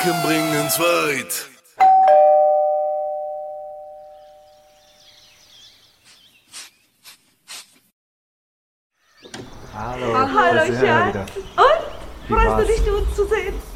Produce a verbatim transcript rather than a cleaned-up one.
Bringen's weit. Hallo, Hallo, da sind wir Schatz. wieder. Und? Wie Freust war's? du dich, uns zu sehen?